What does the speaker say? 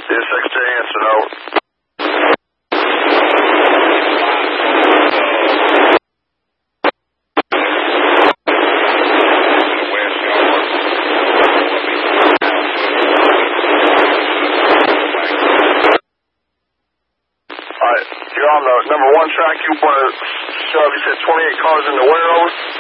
Yes, Secretary Hanson, over. Alright, you're on the number 1 track. You want to shove, you said 28 cars in the where, over?